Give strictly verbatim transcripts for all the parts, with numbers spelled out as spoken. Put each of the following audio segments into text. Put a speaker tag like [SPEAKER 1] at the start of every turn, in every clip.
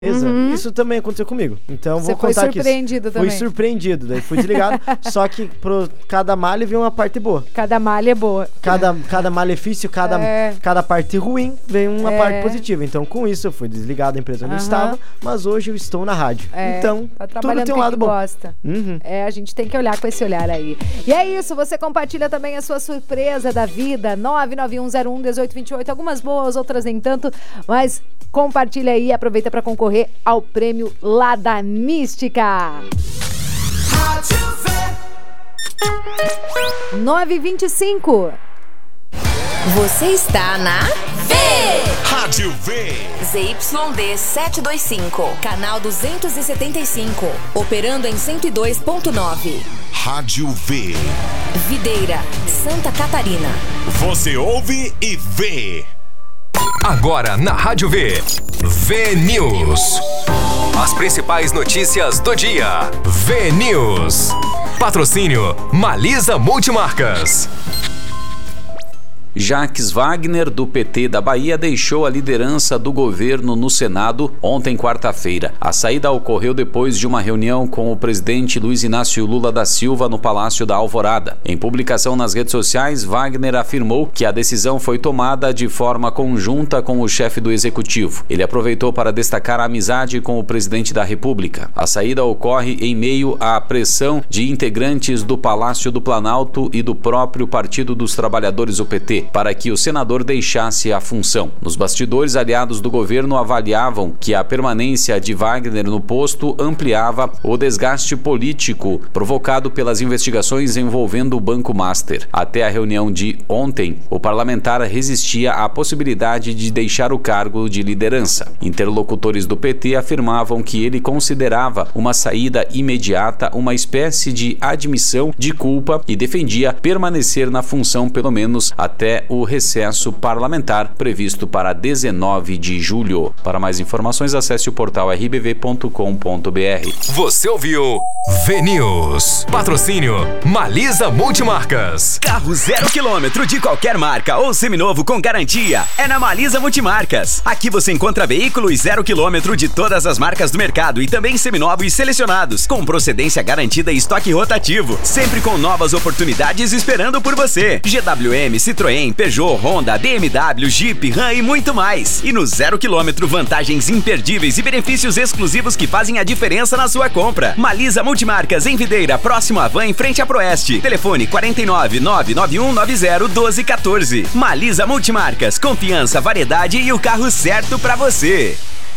[SPEAKER 1] Uhum. Isso também aconteceu comigo. Então
[SPEAKER 2] Você
[SPEAKER 1] vou contar aqui.
[SPEAKER 2] Foi surpreendido
[SPEAKER 1] isso.
[SPEAKER 2] também.
[SPEAKER 1] Fui surpreendido, daí fui desligado. Só que pro cada malha vem uma parte boa.
[SPEAKER 2] Cada malha é boa.
[SPEAKER 1] Cada, cada malefício, cada, é. cada parte ruim vem uma é. parte positiva. Então com isso eu fui desligado da empresa onde uhum. eu estava, mas hoje eu estou na rádio. É. Então
[SPEAKER 2] tá
[SPEAKER 1] tudo tem um lado bom.
[SPEAKER 2] Gosta.
[SPEAKER 1] Uhum.
[SPEAKER 2] É, a gente tem que olhar com esse olhar aí. E é isso, você compartilha também a sua surpresa da vida. nove nove um zero um um oito dois oito. Algumas boas, outras nem tanto, mas compartilha aí e aproveita para concorrer ao prêmio lá da Mística. nove e vinte e cinco.
[SPEAKER 3] Você está na V.
[SPEAKER 4] Rádio V.
[SPEAKER 3] Z Y D setecentos e vinte e cinco, canal duzentos e setenta e cinco, operando em cento e dois ponto nove.
[SPEAKER 4] Rádio V.
[SPEAKER 3] Videira, Santa Catarina.
[SPEAKER 4] Você ouve e vê.
[SPEAKER 5] Agora na Rádio V. V News. As principais notícias do dia. V News. Patrocínio Malisa Multimarcas.
[SPEAKER 6] Jacques Wagner, do P T da Bahia, deixou a liderança do governo no Senado ontem, quarta-feira. A saída ocorreu depois de uma reunião com o presidente Luiz Inácio Lula da Silva no Palácio da Alvorada. Em publicação nas redes sociais, Wagner afirmou que a decisão foi tomada de forma conjunta com o chefe do executivo. Ele aproveitou para destacar a amizade com o presidente da República. A saída ocorre em meio à pressão de integrantes do Palácio do Planalto e do próprio Partido dos Trabalhadores, o P T, para que o senador deixasse a função. Nos bastidores, aliados do governo avaliavam que a permanência de Wagner no posto ampliava o desgaste político provocado pelas investigações envolvendo o Banco Master. Até a reunião de ontem, o parlamentar resistia à possibilidade de deixar o cargo de liderança. Interlocutores do P T afirmavam que ele considerava uma saída imediata uma espécie de admissão de culpa e defendia permanecer na função pelo menos até o recesso parlamentar previsto para dezenove de julho. Para mais informações, acesse o portal r b v ponto com ponto b r.
[SPEAKER 5] Você ouviu V News. Patrocínio Malisa Multimarcas.
[SPEAKER 7] Carro zero quilômetro de qualquer marca ou seminovo com garantia é na Malisa Multimarcas. Aqui você encontra veículos zero quilômetro de todas as marcas do mercado e também seminovos selecionados, com procedência garantida e estoque rotativo, sempre com novas oportunidades esperando por você. G W M, Citroën, Peugeot, Honda, B M W, Jeep, Ram e muito mais. E no zero quilômetro, vantagens imperdíveis e benefícios exclusivos que fazem a diferença na sua compra. Malisa Multimarcas, em Videira, próximo à Van, em frente à Proeste. Telefone quatro nove nove nove um nove zero um dois um quatro. Malisa Multimarcas, confiança, variedade e o carro certo pra você.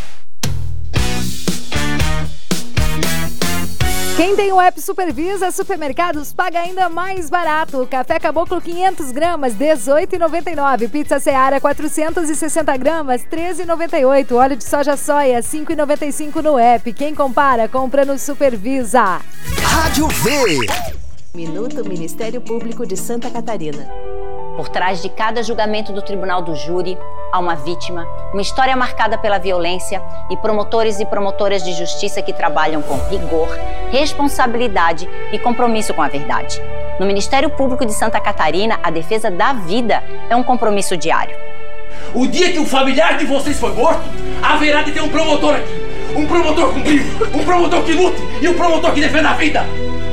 [SPEAKER 2] Quem tem o app Supervisa Supermercados paga ainda mais barato. Café Caboclo quinhentas gramas, dezoito reais e noventa e nove. Pizza Seara quatrocentas e sessenta gramas, treze reais e noventa e oito. Óleo de soja soia, cinco reais e noventa e cinco no app. Quem compara, compra no Supervisa.
[SPEAKER 4] Rádio V.
[SPEAKER 8] Minuto Ministério Público de Santa Catarina.
[SPEAKER 9] Por trás de cada julgamento do Tribunal do Júri, há uma vítima, uma história marcada pela violência e promotores e promotoras de justiça que trabalham com rigor, responsabilidade e compromisso com a verdade. No Ministério Público de Santa Catarina, a defesa da vida é um compromisso diário.
[SPEAKER 10] O dia que um familiar de vocês foi morto, haverá de ter um promotor aqui. Um promotor com brilho, um promotor que lute e um promotor que defenda a vida.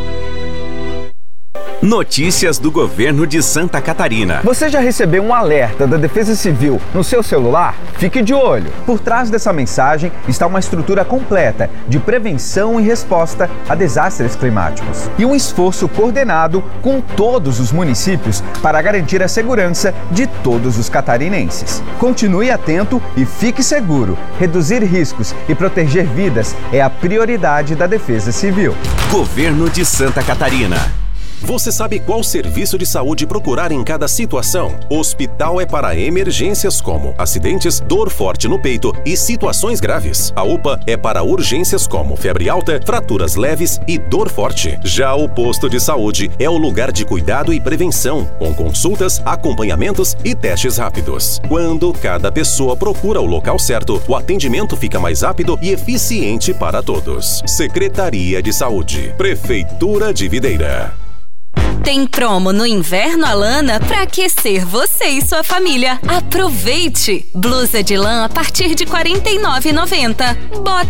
[SPEAKER 7] Notícias do Governo de Santa Catarina.
[SPEAKER 11] Você já recebeu um alerta da Defesa Civil no seu celular? Fique de olho. Por trás dessa mensagem está uma estrutura completa de prevenção e resposta a desastres climáticos e um esforço coordenado com todos os municípios para garantir a segurança de todos os catarinenses. Continue atento e fique seguro. Reduzir riscos e proteger vidas é a prioridade da Defesa Civil.
[SPEAKER 7] Governo de Santa Catarina.
[SPEAKER 12] Você sabe qual serviço de saúde procurar em cada situação? O hospital é para emergências como acidentes, dor forte no peito e situações graves. A U P A é para urgências como febre alta, fraturas leves e dor forte. Já o posto de saúde é o lugar de cuidado e prevenção, com consultas, acompanhamentos e testes rápidos. Quando cada pessoa procura o local certo, o atendimento fica mais rápido e eficiente para todos. Secretaria de Saúde, Prefeitura de Videira.
[SPEAKER 13] Tem promo no Inverno Alana para aquecer você e sua família. Aproveite! Blusa de lã a partir de quarenta e nove reais e noventa centavos. Bota